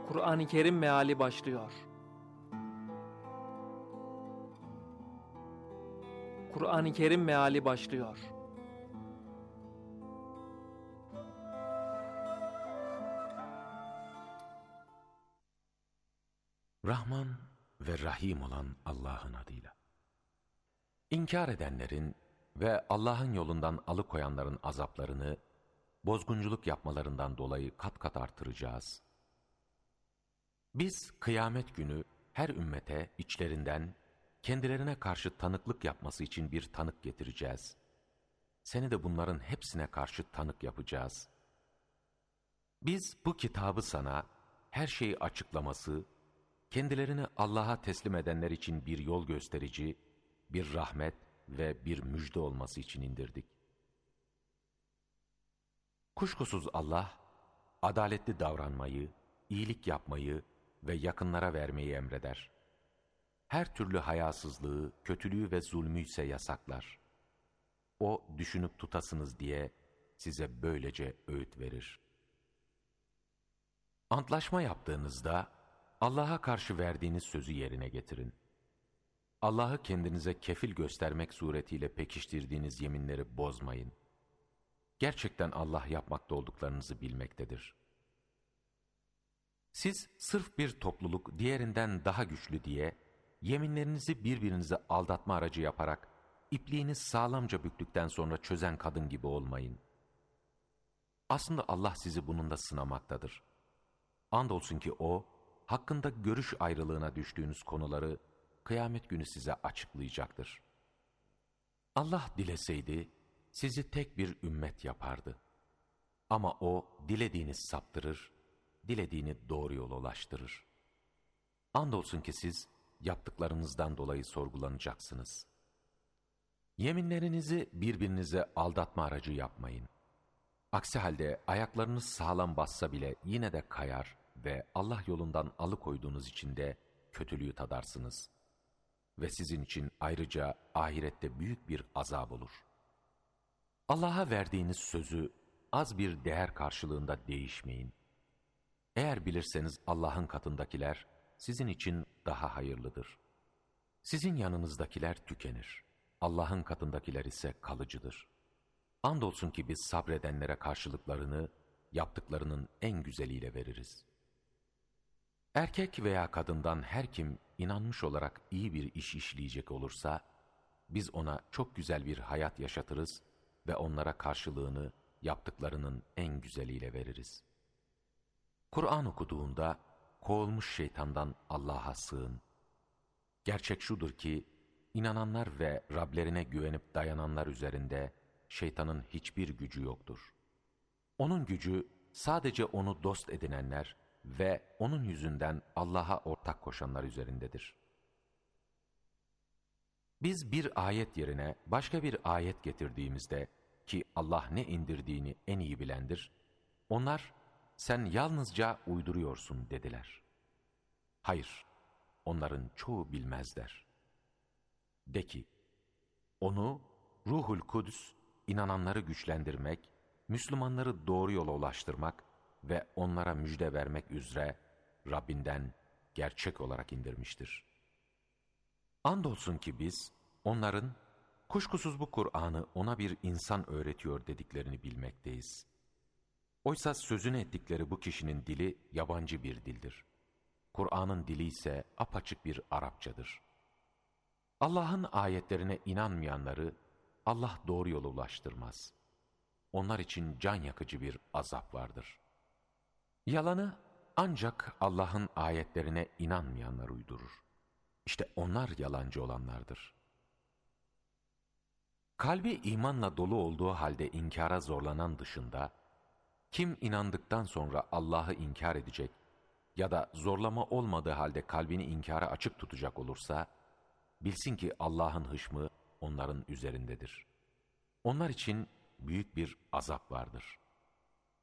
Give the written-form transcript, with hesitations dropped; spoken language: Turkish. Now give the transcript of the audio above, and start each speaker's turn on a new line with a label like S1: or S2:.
S1: Kur'an-ı Kerim meali başlıyor. Kur'an-ı Kerim meali başlıyor.
S2: Rahman ve Rahim olan Allah'ın adıyla. İnkar edenlerin ve Allah'ın yolundan alıkoyanların azaplarını, bozgunculuk yapmalarından dolayı kat kat artıracağız. Biz kıyamet günü her ümmete içlerinden kendilerine karşı tanıklık yapması için bir tanık getireceğiz. Seni de bunların hepsine karşı tanık yapacağız. Biz bu kitabı sana her şeyi açıklaması, kendilerini Allah'a teslim edenler için bir yol gösterici, bir rahmet ve bir müjde olması için indirdik. Kuşkusuz Allah, adaletli davranmayı, iyilik yapmayı ve yakınlara vermeyi emreder. Her türlü hayasızlığı, kötülüğü ve zulmü ise yasaklar. O düşünüp tutasınız diye size böylece öğüt verir. Antlaşma yaptığınızda Allah'a karşı verdiğiniz sözü yerine getirin. Allah'ı kendinize kefil göstermek suretiyle pekiştirdiğiniz yeminleri bozmayın. Gerçekten Allah yapmakta olduklarınızı bilmektedir. Siz sırf bir topluluk diğerinden daha güçlü diye yeminlerinizi birbirinize aldatma aracı yaparak ipliğini sağlamca büktükten sonra çözen kadın gibi olmayın. Aslında Allah sizi bununla sınamaktadır. Andolsun ki O, hakkında görüş ayrılığına düştüğünüz konuları kıyamet günü size açıklayacaktır. Allah dileseydi sizi tek bir ümmet yapardı. Ama O dilediğini saptırır, dilediğini doğru yola ulaştırır. Andolsun ki siz yaptıklarınızdan dolayı sorgulanacaksınız. Yeminlerinizi birbirinize aldatma aracı yapmayın. Aksi halde ayaklarınız sağlam bassa bile yine de kayar ve Allah yolundan alıkoyduğunuz için de kötülüğü tadarsınız. Ve sizin için ayrıca ahirette büyük bir azap olur. Allah'a verdiğiniz sözü az bir değer karşılığında değişmeyin. Eğer bilirseniz Allah'ın katındakiler sizin için daha hayırlıdır. Sizin yanınızdakiler tükenir. Allah'ın katındakiler ise kalıcıdır. Andolsun ki biz sabredenlere karşılıklarını yaptıklarının en güzeliyle veririz. Erkek veya kadından her kim inanmış olarak iyi bir iş işleyecek olursa, biz ona çok güzel bir hayat yaşatırız ve onlara karşılığını yaptıklarının en güzeliyle veririz. Kur'an okuduğunda kovulmuş şeytandan Allah'a sığın. Gerçek şudur ki, inananlar ve Rablerine güvenip dayananlar üzerinde şeytanın hiçbir gücü yoktur. Onun gücü sadece onu dost edinenler ve onun yüzünden Allah'a ortak koşanlar üzerindedir. Biz bir ayet yerine başka bir ayet getirdiğimizde ki Allah ne indirdiğini en iyi bilendir, onlar sen yalnızca uyduruyorsun dediler. Hayır, onların çoğu bilmezler. De ki, onu Ruhul Kudüs, inananları güçlendirmek, Müslümanları doğru yola ulaştırmak ve onlara müjde vermek üzere Rabbinden gerçek olarak indirmiştir. Andolsun ki biz onların kuşkusuz bu Kur'an'ı ona bir insan öğretiyor dediklerini bilmekteyiz. Oysa sözünü ettikleri bu kişinin dili yabancı bir dildir. Kur'an'ın dili ise apaçık bir Arapçadır. Allah'ın ayetlerine inanmayanları Allah doğru yola ulaştırmaz. Onlar için can yakıcı bir azap vardır. Yalanı ancak Allah'ın ayetlerine inanmayanlar uydurur. İşte onlar yalancı olanlardır. Kalbi imanla dolu olduğu halde inkara zorlanan dışında, kim inandıktan sonra Allah'ı inkar edecek ya da zorlama olmadığı halde kalbini inkara açık tutacak olursa, bilsin ki Allah'ın hışmı onların üzerindedir. Onlar için büyük bir azap vardır.